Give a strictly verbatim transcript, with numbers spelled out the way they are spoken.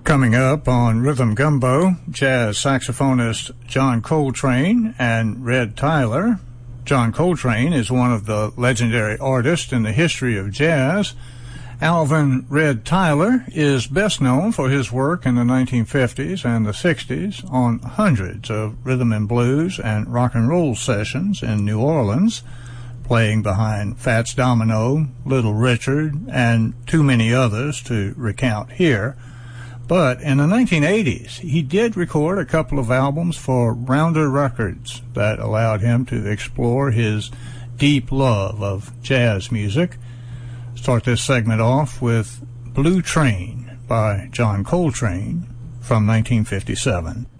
Coming up on Rhythm Gumbo, jazz saxophonist John Coltrane and Red Tyler. John Coltrane is one of the legendary artists in the history of jazz. Alvin Red Tyler is best known for his work in the nineteen fifties and the sixties on hundreds of rhythm and blues and rock and roll sessions in New Orleans, playing behind Fats Domino, Little Richard, and too many others to recount here. But in the nineteen eighties, he did record a couple of albums for Rounder Records that allowed him to explore his deep love of jazz music. Start this segment off with Blue Train by John Coltrane from nineteen fifty-seven.